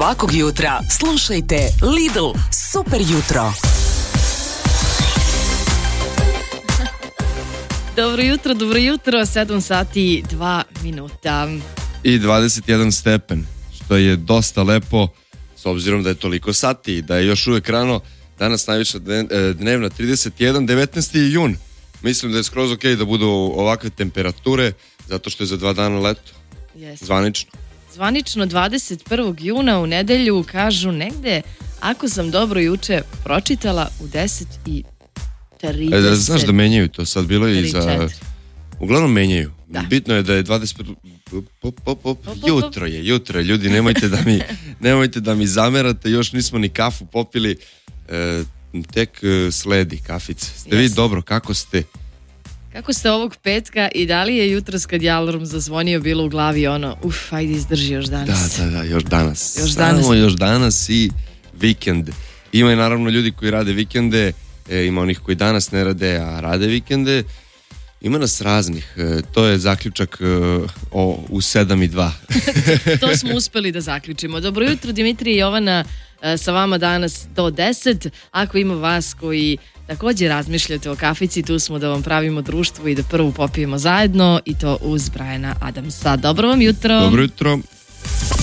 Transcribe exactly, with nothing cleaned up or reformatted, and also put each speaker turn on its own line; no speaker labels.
Svakog jutra slušajte Lidl Super jutro.
Dobro jutro, dobro jutro, sedam sati i dva minuta.
I dvadeset jedan stepen, što je dosta lepo, s obzirom da je toliko sati i da je još uvek rano. Danas najviša dnevna trideset jedan, devetnaesti jun. Mislim da je skroz ok da budu ovakve temperature, zato što je za dva dana leto.
Yes.
Zvanično.
Zvanično dvadeset prvog juna u nedelju, kažu negde, ako sam dobro juče pročitala, u deset i trideset.
E, da, znaš da menjaju to, sad bilo i za... Uglavnom menjaju.
Da.
Bitno je da je dvadeset pop, pop, pop. Jutro je, jutro je. Ljudi, nemojte da mi, nemojte da mi zamerate, još nismo ni kafu popili, e, tek e, sledi kafice. Ste vi dobro, kako ste?
Kako ste ovog petka i da li je jutros kad je alarm zazvonio bilo u glavi ono, uf, ajde izdrži još danas.
Da, da, da, još danas.
Još danas.
Samo još danas i vikend. Ima i naravno ljudi koji rade vikende, e, ima onih koji danas ne rade, a rade vikende. Ima nas raznih, e, to je zaključak e, o, u sedam i dva.
To smo uspeli da zaključimo. Dobro jutro, Dimitrije i Jovana e, sa vama danas do deset. Ako ima vas koji također razmišljate o kafici, tu smo da vam pravimo društvo i da prvu popijemo zajedno i to uz Briana Adamsa. Dobro vam jutro.
Dobro jutro.